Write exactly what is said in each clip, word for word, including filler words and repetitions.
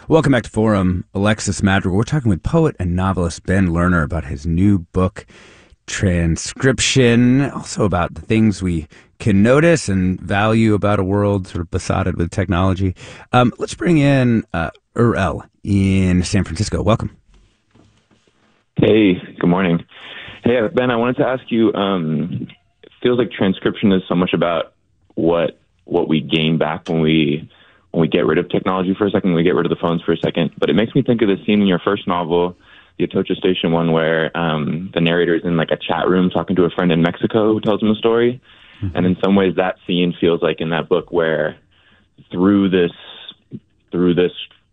Welcome back to Forum. Alexis Madrigal. We're talking with poet and novelist Ben Lerner about his new book, Transcription, also about the things we can notice and value about a world sort of besotted with technology. Um, let's bring in uh, Urel in San Francisco. Welcome. Hey, good morning. Hey, Ben, I wanted to ask you, um, it feels like transcription is so much about what what we gain back when we when we get rid of technology for a second, when we get rid of the phones for a second. But it makes me think of the scene in your first novel, the Atocha Station one, where um, the narrator is in like a chat room talking to a friend in Mexico who tells him a story. Mm-hmm. And in some ways that scene feels like in that book where through this through this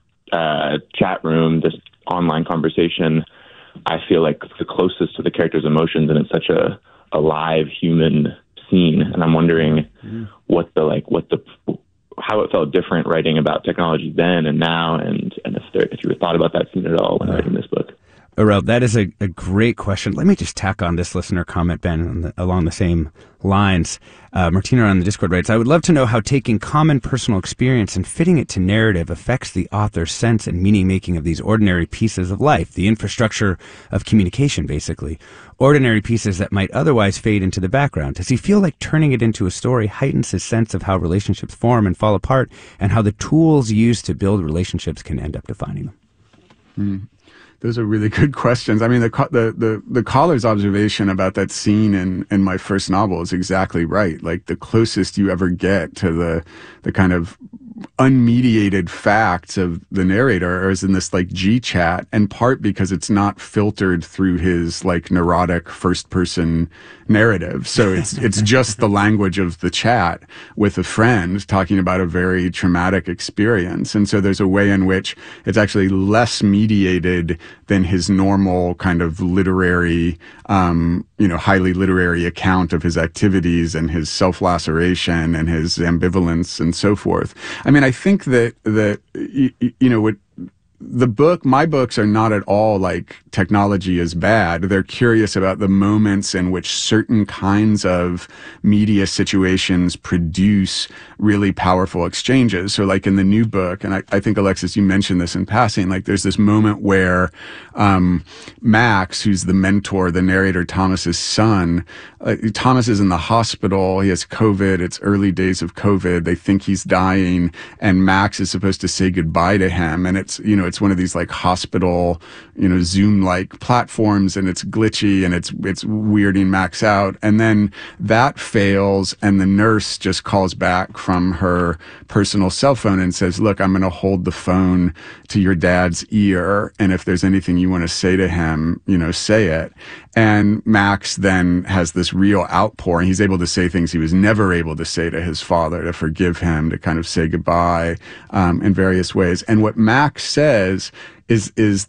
uh, chat room, this online conversation, I feel like the closest to the character's emotions, and it's such a, a live human scene. And I'm wondering mm-hmm. what the like what the how it felt different writing about technology then and now, and and if there if you thought about that scene at all when uh, writing this book. Urel, that is a, a great question. Let me just tack on this listener comment, Ben, on the, along the same lines. Uh, Martina on the Discord writes, I would love to know how taking common personal experience and fitting it to narrative affects the author's sense and meaning-making of these ordinary pieces of life, the infrastructure of communication, basically. Ordinary pieces that might otherwise fade into the background. Does he feel like turning it into a story heightens his sense of how relationships form and fall apart, and how the tools used to build relationships can end up defining them? Mm. Those are really good questions. I mean, the the the, the caller's observation about that scene in, in my first novel is exactly right. Like, the closest you ever get to the the kind of unmediated facts of the narrator is in this like G chat, in part because it's not filtered through his like neurotic first person narrative. So it's it's just the language of the chat with a friend talking about a very traumatic experience. And so there's a way in which it's actually less mediated than his normal kind of literary, um, you know, highly literary account of his activities and his self-laceration and his ambivalence and so forth. I mean, I think that, that you, you know, what the book, my books are not at all like technology is bad. They're curious about the moments in which certain kinds of media situations produce really powerful exchanges. So like in the new book, and I, I think, Alexis, you mentioned this in passing, like there's this moment where um, Max, who's the mentor, the narrator, Thomas's son, uh, Thomas is in the hospital. He has COVID. It's early days of COVID. They think he's dying, and Max is supposed to say goodbye to him. And it's, you know, it's one of these like hospital, you know, Zoom-like platforms, and it's glitchy and it's it's weirding Max out. And then that fails, and the nurse just calls back from her personal cell phone and says, look, I'm going to hold the phone to your dad's ear, and if there's anything you want to say to him, you know, say it. And Max then has this real outpouring. He's able to say things he was never able to say to his father, to forgive him, to kind of say goodbye um, in various ways. And what Max says is is